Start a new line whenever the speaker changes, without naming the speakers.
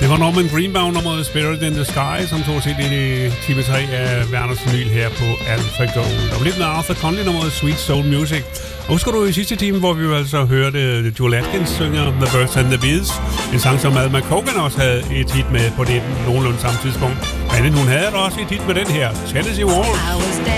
Det var Norman Greenbaum nummeret Spirit in the Sky, som tog sit ind i time 3 af Werners Vinyl her på Alpha Gold. Og lidt med Arthur Conley nummeret Sweet Soul Music. Og husker du i sidste time, hvor vi jo altså hørte Joel Atkins synge The Birds and the Bees, en sang, som Al McCogan også havde et hit med på det nogenlunde samme tidspunkt. Men hun havde da også et hit med den her, Tennessee Waltz.